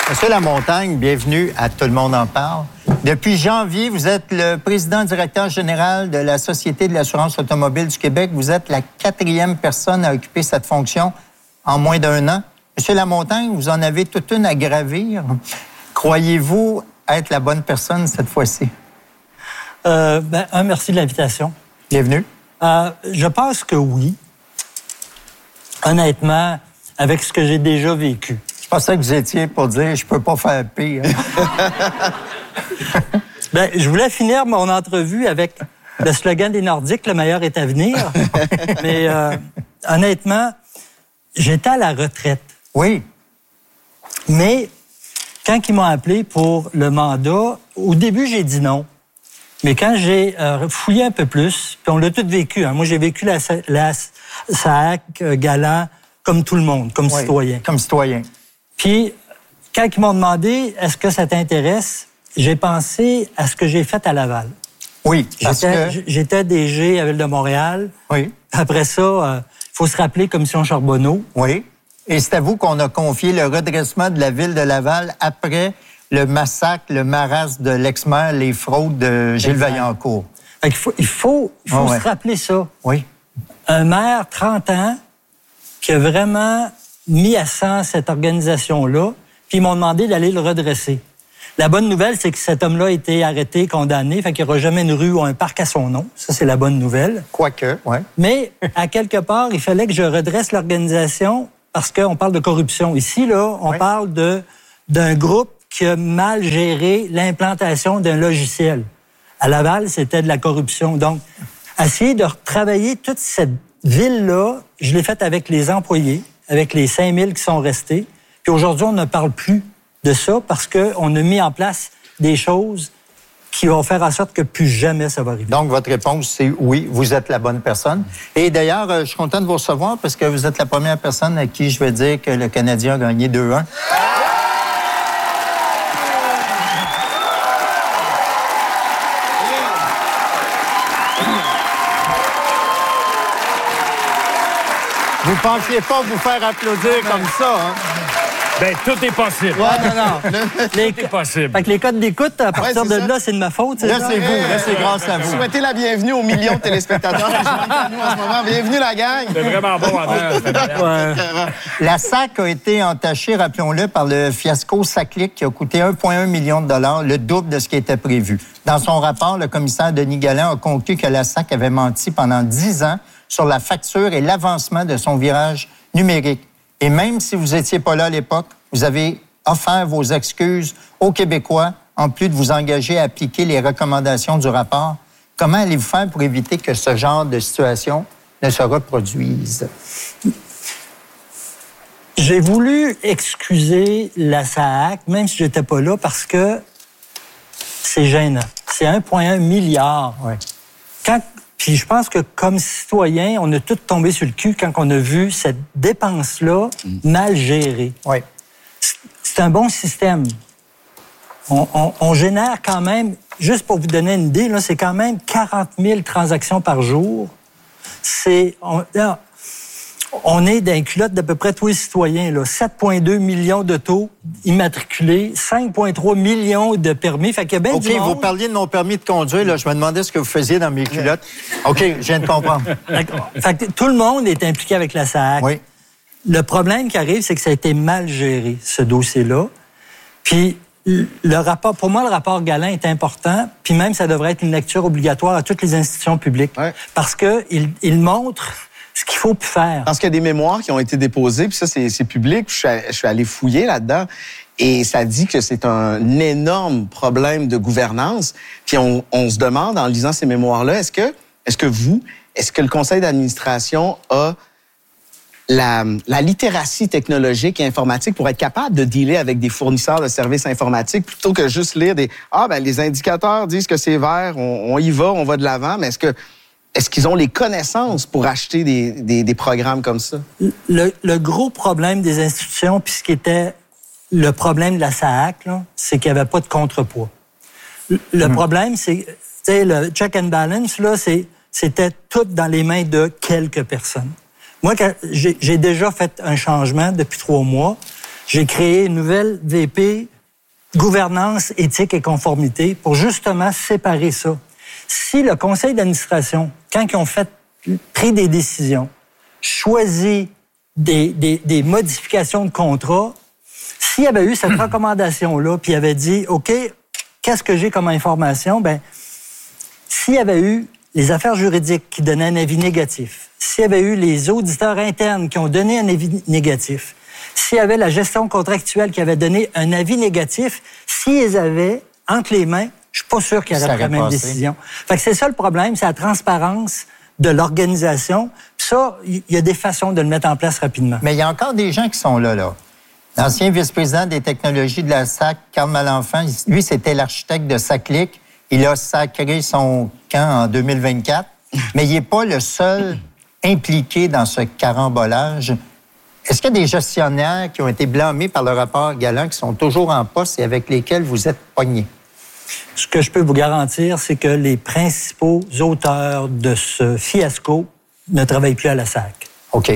Monsieur Lamontagne, bienvenue à Tout le monde en parle. Depuis janvier, vous êtes le président-directeur général de la Société de l'assurance automobile du Québec. Vous êtes la 4e personne à occuper cette fonction en moins d'1 an. Monsieur Lamontagne, vous en avez toute une à gravir. Croyez-vous être la bonne personne cette fois-ci? Merci de l'invitation. Bienvenue. Je pense que oui. Honnêtement, avec ce que j'ai déjà vécu. Je pensais que vous étiez pour dire « je peux pas faire pire ». Je voulais finir mon entrevue avec le slogan des Nordiques, « Le meilleur est à venir ». Mais honnêtement, j'étais à la retraite. Oui. Mais quand ils m'ont appelé pour le mandat, au début, j'ai dit non. Mais quand j'ai fouillé un peu plus, puis on l'a tout vécu. Hein. Moi, j'ai vécu la SAAC galant comme tout le monde, comme citoyen. Comme citoyen. Puis, quand ils m'ont demandé « est-ce que ça t'intéresse », j'ai pensé à ce que j'ai fait à Laval. Oui, J'étais DG à Ville de Montréal. Oui. Après ça, il faut se rappeler Commission Charbonneau. Oui. Et c'est à vous qu'on a confié le redressement de la Ville de Laval après le massacre, le marasme de l'ex-maire, les fraudes de Gilles Vaillancourt. Il faut se rappeler ça. Oui. Un maire, 30 ans, qui a vraiment mis à sang cette organisation-là, puis ils m'ont demandé d'aller le redresser. La bonne nouvelle, c'est que cet homme-là a été arrêté, condamné, fait qu'il n'y aura jamais une rue ou un parc à son nom. Ça, c'est la bonne nouvelle. Quoique, oui. Mais, à quelque part, il fallait que je redresse l'organisation parce qu'on parle de corruption. Ici, là, on parle d'un groupe qui a mal géré l'implantation d'un logiciel. À Laval, c'était de la corruption. Donc, essayer de retravailler toute cette ville-là, je l'ai faite avec les employés, avec les 5000 qui sont restés. Puis aujourd'hui, on ne parle plus de ça parce qu'on a mis en place des choses qui vont faire en sorte que plus jamais ça va arriver. Donc, votre réponse, c'est oui, vous êtes la bonne personne. Et d'ailleurs, je suis content de vous recevoir parce que vous êtes la première personne à qui je vais dire que le Canadien a gagné 2-1. Vous ne pensiez pas vous faire applaudir comme ça, hein? Ben, tout est possible. Ouais, non. Tout est possible. Fait que les codes d'écoute, à partir de là, c'est de ma faute. Là, c'est vous. Là, c'est grâce à vous. Souhaitez la bienvenue aux millions de téléspectateurs qui joignent à nous en ce moment. Bienvenue, la gang. C'est vraiment bon, André. La SAC a été entachée, rappelons-le, par le fiasco SACLIC qui a coûté 1,1 million de dollars, le double de ce qui était prévu. Dans son rapport, le commissaire Denis Galland a conclu que la SAC avait menti pendant 10 ans sur la facture et l'avancement de son virage numérique. Et même si vous n'étiez pas là à l'époque, vous avez offert vos excuses aux Québécois, en plus de vous engager à appliquer les recommandations du rapport. Comment allez-vous faire pour éviter que ce genre de situation ne se reproduise? J'ai voulu excuser la SAAC, même si je n'étais pas là, parce que c'est gênant. C'est 1,1 milliard. Oui. Puis je pense que comme citoyen, on a tous tombé sur le cul quand on a vu cette dépense-là mal gérée. Oui. C'est un bon système. On génère quand même, juste pour vous donner une idée, là, c'est quand même 40 000 transactions par jour. On est dans une culotte d'à peu près tous les citoyens. 7,2 millions d'autos immatriculés, 5,3 millions de permis. Fait qu'il y a bien du monde. Vous parliez de mon permis de conduire. Là, je me demandais ce que vous faisiez dans mes culottes. OK, je viens de comprendre. Fait que tout le monde est impliqué avec la SAAC. Oui. Le problème qui arrive, c'est que ça a été mal géré, ce dossier-là. Puis le rapport, pour moi, le rapport Galland est important, puis même ça devrait être une lecture obligatoire à toutes les institutions publiques. Ouais. Parce qu'il montre ce qu'il faut plus faire. Parce qu'il y a des mémoires qui ont été déposées, puis ça, c'est public. Puis je suis allé fouiller là-dedans. Et ça dit que c'est un énorme problème de gouvernance. Puis on se demande, en lisant ces mémoires-là, est-ce que le conseil d'administration a la littératie technologique et informatique pour être capable de dealer avec des fournisseurs de services informatiques plutôt que juste lire les indicateurs disent que c'est vert, on y va, on va de l'avant, mais est-ce qu'ils ont les connaissances pour acheter des programmes comme ça? Le gros problème des institutions, puis ce qui était le problème de la SAAC, là, c'est qu'il n'y avait pas de contrepoids. Le problème, c'est, le check and balance, là, c'était tout dans les mains de quelques personnes. Moi, j'ai déjà fait un changement depuis 3 mois. J'ai créé une nouvelle VP gouvernance, éthique et conformité pour justement séparer ça. Si le conseil d'administration, quand ils ont pris des décisions, choisi des modifications de contrat, s'il y avait eu cette recommandation-là, puis il avait dit, OK, qu'est-ce que j'ai comme information? Ben, s'il y avait eu les affaires juridiques qui donnaient un avis négatif, s'il y avait eu les auditeurs internes qui ont donné un avis négatif, s'il y avait la gestion contractuelle qui avait donné un avis négatif, s'ils avaient entre les mains, je suis pas sûr qu'il y aurait pris la même décision. Fait que c'est ça le problème, c'est la transparence de l'organisation. Puis ça, il y a des façons de le mettre en place rapidement. Mais il y a encore des gens qui sont là. L'ancien vice-président des technologies de la SAC, Carl Malenfant, lui, c'était l'architecte de SACLIC. Il a sacré son camp en 2024, mais il n'est pas le seul impliqué dans ce carambolage. Est-ce qu'il y a des gestionnaires qui ont été blâmés par le rapport Galland qui sont toujours en poste et avec lesquels vous êtes pognés? Ce que je peux vous garantir, c'est que les principaux auteurs de ce fiasco ne travaillent plus à la SAC. OK.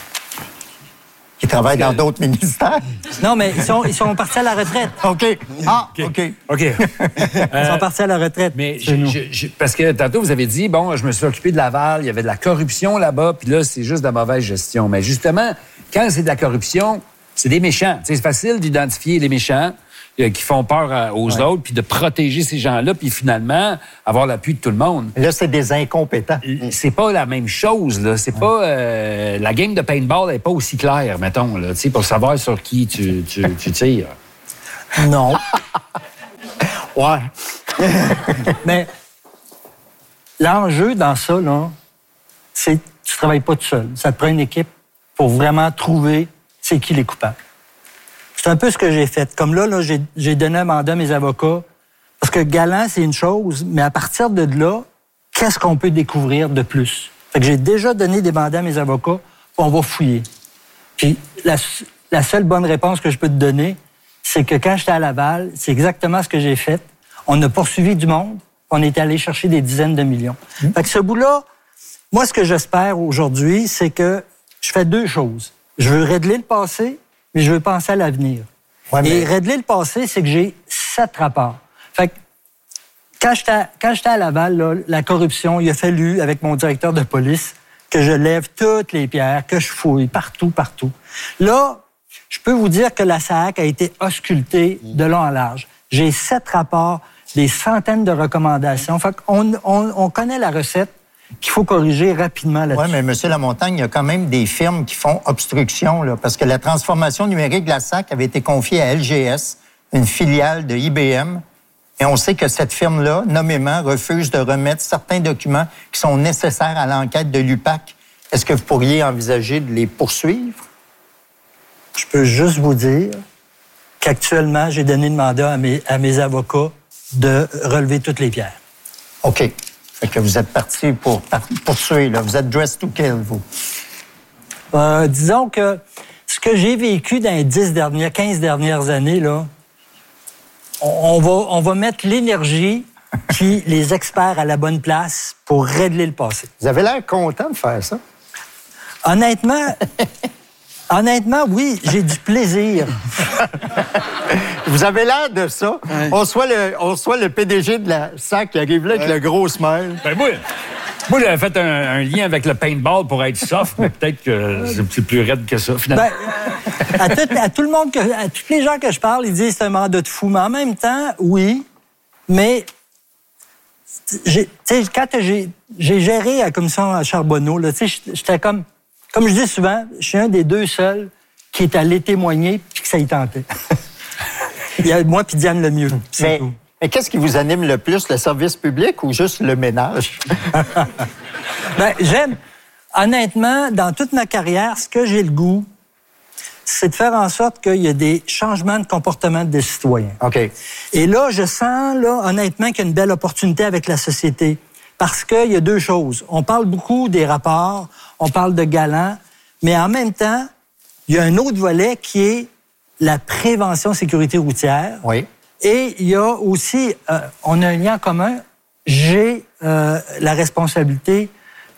Ils travaillent dans d'autres ministères? Non, mais ils sont partis à la retraite. OK. Ah, OK. Ils sont partis à la retraite. Mais parce que tantôt, vous avez dit, bon, je me suis occupé de Laval, il y avait de la corruption là-bas, puis là, c'est juste de la mauvaise gestion. Mais justement, quand c'est de la corruption, c'est des méchants. C'est facile d'identifier les méchants qui font peur aux autres, puis de protéger ces gens-là, puis finalement, avoir l'appui de tout le monde. Là, c'est des incompétents. C'est pas la même chose, là. C'est pas... la game de paintball n'est pas aussi claire, mettons, là, pour savoir sur qui tu tires. Non. Ouais. Mais l'enjeu dans ça, là, c'est que tu travailles pas tout seul. Ça te prend une équipe pour vraiment trouver c'est qui les coupables. C'est un peu ce que j'ai fait. Comme là, j'ai donné un mandat à mes avocats. Parce que Galland, c'est une chose, mais à partir de là, qu'est-ce qu'on peut découvrir de plus? Fait que j'ai déjà donné des mandats à mes avocats, on va fouiller. Puis la seule bonne réponse que je peux te donner, c'est que quand j'étais à Laval, c'est exactement ce que j'ai fait. On a poursuivi du monde, on est allé chercher des dizaines de millions. Fait que ce bout-là, moi, ce que j'espère aujourd'hui, c'est que je fais deux choses. Je veux régler le passé, mais je veux penser à l'avenir. Ouais, et régler le passé, c'est que j'ai 7 rapports. Fait que quand j'étais à Laval, là, la corruption, il a fallu, avec mon directeur de police, que je lève toutes les pierres, que je fouille partout. Là, je peux vous dire que la SAC a été auscultée de long en large. J'ai 7 rapports, des centaines de recommandations. Fait qu'on connaît la recette qu'il faut corriger rapidement là-dessus. Oui, mais M. Lamontagne, il y a quand même des firmes qui font obstruction, là, parce que la transformation numérique de la SAC avait été confiée à LGS, une filiale de IBM, et on sait que cette firme-là, nommément, refuse de remettre certains documents qui sont nécessaires à l'enquête de l'UPAC. Est-ce que vous pourriez envisager de les poursuivre? Je peux juste vous dire qu'actuellement, j'ai donné le mandat à mes avocats de relever toutes les pierres. OK. Fait que vous êtes parti pour poursuivre, là. Vous êtes dressed to kill, vous. Disons que ce que j'ai vécu dans les 15 dernières années, là, on va mettre l'énergie puis les experts à la bonne place pour régler le passé. Vous avez l'air content de faire ça. Honnêtement, oui, j'ai du plaisir. Vous avez l'air de ça. Ouais. On soit le PDG de la SAC qui arrive là avec le gros smile. Ben moi, j'avais fait un lien avec le paintball pour être soft, mais peut-être que c'est plus raide que ça, finalement. À tout le monde, à tous les gens que je parle, ils disent que c'est un mandat de fou. Mais en même temps, oui, mais quand j'ai géré la commission à Charbonneau, j'étais comme je dis souvent, je suis un des 2 seuls qui est allé témoigner puis que ça y tentait. Il y a moi puis Diane Lemieux. Mais qu'est-ce qui vous anime le plus, le service public ou juste le ménage? J'aime. Honnêtement, dans toute ma carrière, ce que j'ai le goût, c'est de faire en sorte qu'il y ait des changements de comportement des citoyens. OK. Et là, je sens, honnêtement, qu'il y a une belle opportunité avec la société. Parce qu'il y a 2 choses. On parle beaucoup des rapports, on parle de Galland, mais en même temps, il y a un autre volet qui est la prévention sécurité routière. Oui. Et il y a aussi, on a un lien commun, j'ai la responsabilité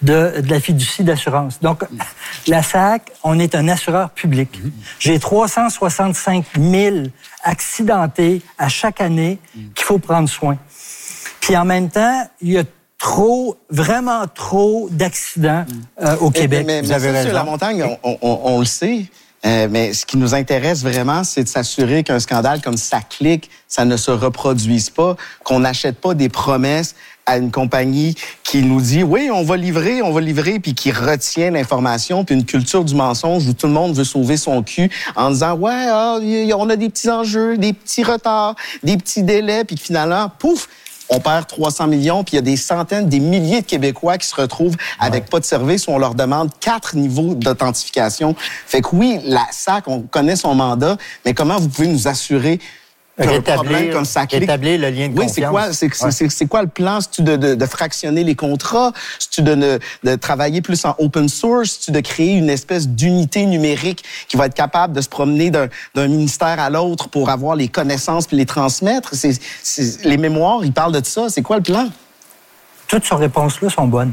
de la fiducie d'assurance. Donc, la SAC, on est un assureur public. J'ai 365 000 accidentés à chaque année qu'il faut prendre soin. Puis en même temps, il y a vraiment trop d'accidents au Québec. Mais vous avez raison. Sur la montagne, on le sait. Mais ce qui nous intéresse vraiment, c'est de s'assurer qu'un scandale comme SACLIC, ça ne se reproduise pas, qu'on n'achète pas des promesses à une compagnie qui nous dit « Oui, on va livrer », puis qui retient l'information, puis une culture du mensonge où tout le monde veut sauver son cul en disant « Ouais, on a des petits enjeux, des petits retards, des petits délais », puis finalement, pouf, on perd 300 millions, puis il y a des centaines, des milliers de Québécois qui se retrouvent avec pas de service où on leur demande 4 niveaux d'authentification. Fait que oui, la SAC, on connaît son mandat, mais comment vous pouvez nous assurer qu'un problème comme SACLIC... Rétablir le lien de confiance. C'est quoi le plan? C'est-tu de fractionner les contrats? C'est-tu de travailler plus en open source? C'est-tu de créer une espèce d'unité numérique qui va être capable de se promener d'un ministère à l'autre pour avoir les connaissances puis les transmettre? Les mémoires, ils parlent de ça. C'est quoi le plan? Toutes ces réponses-là sont bonnes.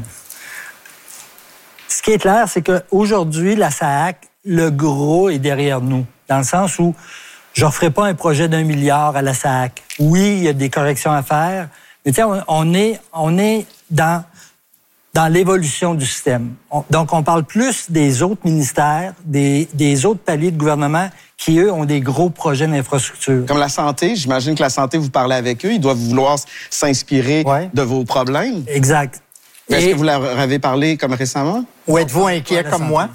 Ce qui est clair, c'est qu'aujourd'hui, la SAC, le gros est derrière nous, dans le sens où je ne referai pas un projet d'1 milliard à la SAC. Oui, il y a des corrections à faire, mais tu sais, on est dans l'évolution du système. Donc, on parle plus des autres ministères, des autres paliers de gouvernement qui, eux, ont des gros projets d'infrastructure. Comme la santé, j'imagine que la santé, vous parlez avec eux, ils doivent vouloir s'inspirer de vos problèmes. Exact. Est-ce que vous leur avez parlé comme récemment? Ou êtes-vous inquiet comme moi?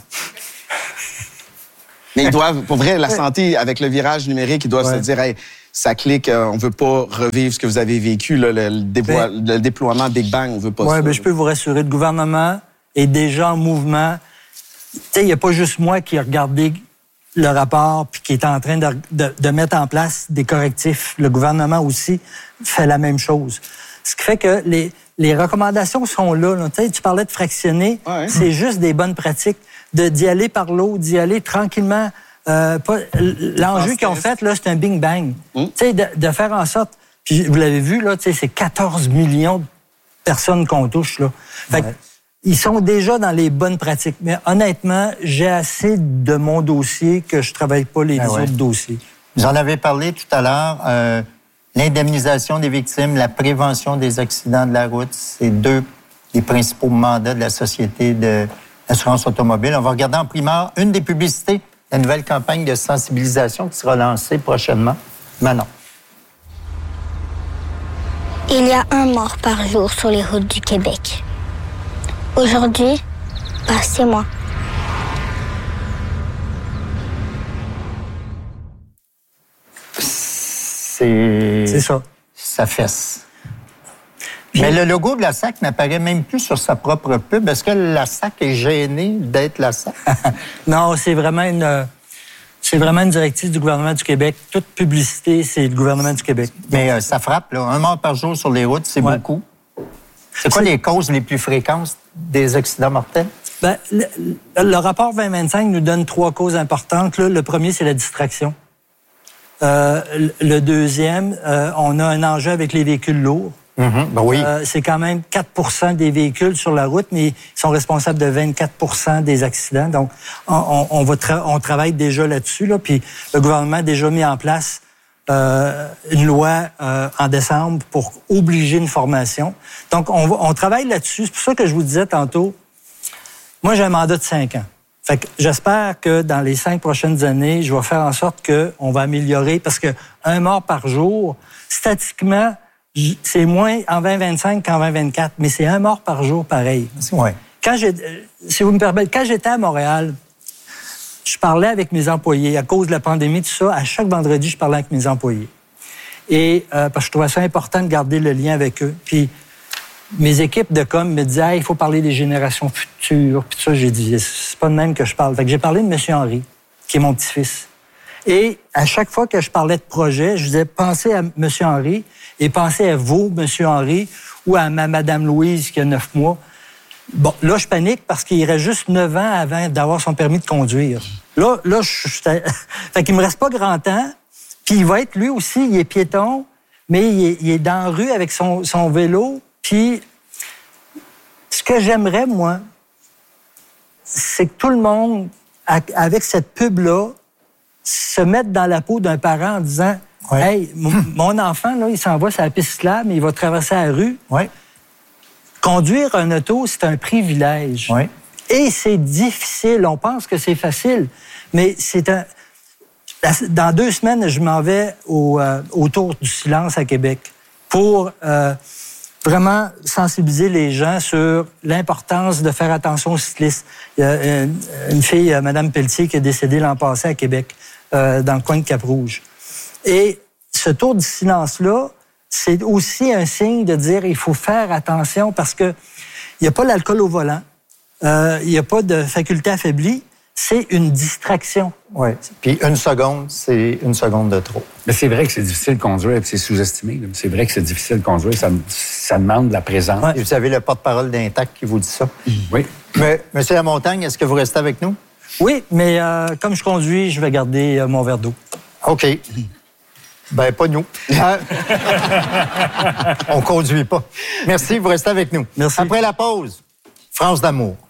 Mais ils doivent, pour vrai, la santé, avec le virage numérique, ils doivent se dire, hey, SACLIC, on veut pas revivre ce que vous avez vécu, là, le déploiement Big Bang, on veut pas ça. Oui, bien, je peux vous rassurer, le gouvernement est déjà en mouvement. Tu sais, il n'y a pas juste moi qui ai regardé le rapport puis qui est en train de mettre en place des correctifs. Le gouvernement aussi fait la même chose. Ce qui fait que les recommandations sont là. Tu sais, tu parlais de fractionner, c'est juste des bonnes pratiques. D'y aller par l'eau, d'y aller tranquillement. L'enjeu qu'ils ont fait, là, c'est un bing bang. Tu sais, de faire en sorte, puis vous l'avez vu, là, tu sais, c'est 14 millions de personnes qu'on touche, là. Fait ils sont déjà dans les bonnes pratiques. Mais honnêtement, j'ai assez de mon dossier que je travaille pas les autres dossiers. Vous en avez parlé tout à l'heure. L'indemnisation des victimes, la prévention des accidents de la route, c'est deux des principaux mandats de la Société de l'assurance automobile. On va regarder en primeur une des publicités de la nouvelle campagne de sensibilisation qui sera lancée prochainement. Manon. Il y a un mort par jour sur les routes du Québec. Aujourd'hui, c'est moi. C'est ça. Ça fesse. Mais le logo de la SAC n'apparaît même plus sur sa propre pub. Est-ce que la SAC est gênée d'être la SAC? Non, c'est vraiment une directive du gouvernement du Québec. Toute publicité, c'est le gouvernement du Québec. Mais ça frappe, là. Un mort par jour sur les routes, c'est beaucoup. C'est quoi les causes les plus fréquentes des accidents mortels? Ben, le rapport 2025 nous donne 3 causes importantes. Là. Le premier, c'est la distraction. Le deuxième, on a un enjeu avec les véhicules lourds. Ben oui. C'est quand même 4% des véhicules sur la route, mais ils sont responsables de 24% des accidents. Donc, on travaille déjà là-dessus, là, puis le gouvernement a déjà mis en place une loi en décembre pour obliger une formation. Donc, on travaille là-dessus. C'est pour ça que je vous disais tantôt, moi, j'ai un mandat de 5 ans. Fait que j'espère que dans les 5 prochaines années, je vais faire en sorte qu'on va améliorer, parce que un mort par jour, statistiquement, c'est moins en 2025 qu'en 2024, mais c'est un mort par jour pareil. Ouais. Si vous me permettez, quand j'étais à Montréal, je parlais avec mes employés. À cause de la pandémie, tout ça, à chaque vendredi, je parlais avec mes employés. Et parce que je trouvais ça important de garder le lien avec eux. Puis mes équipes de com me disaient, il faut parler des générations futures. Puis ça, j'ai dit, c'est pas de même que je parle. Fait que j'ai parlé de M. Henry, qui est mon petit-fils. Et à chaque fois que je parlais de projet, je disais, pensez à M. Henry et pensez à vous, M. Henry, ou à Mme Louise, qui a 9 mois. Bon, là, je panique parce qu'il reste juste 9 ans avant d'avoir son permis de conduire. Là, fait qu'il me reste pas grand temps. Puis il va être, lui aussi, il est piéton, mais il est dans la rue avec son vélo. Puis ce que j'aimerais, moi, c'est que tout le monde, avec cette pub-là, se mette dans la peau d'un parent en disant « Hey, mon enfant, là, il s'en va sur la piste cyclable, il va traverser la rue. Oui. Conduire un auto, c'est un privilège. Oui. Et c'est difficile. On pense que c'est facile, mais c'est un... Dans 2 semaines, je m'en vais au Tour du silence à Québec pour vraiment sensibiliser les gens sur l'importance de faire attention aux cyclistes. Il y a une fille, Mme Pelletier, qui est décédée l'an passé à Québec, dans le coin de Cap-Rouge. Et ce Tour du silence-là, c'est aussi un signe de dire il faut faire attention parce que il n'y a pas l'alcool au volant, il n'y a pas de faculté affaiblie, c'est une distraction. Oui. Puis 1 seconde, c'est 1 seconde de trop. Mais c'est vrai que c'est difficile de conduire, puis c'est sous-estimé. Là. C'est vrai que c'est difficile de conduire, ça demande de la présence. Ouais. Et vous avez le porte-parole d'Intact qui vous dit ça. Oui. Mais, Monsieur Lamontagne, est-ce que vous restez avec nous? Oui, mais comme je conduis, je vais garder mon verre d'eau. OK. Ben, pas nous. On conduit pas. Merci, vous restez avec nous. Merci. Après la pause, France d'amour.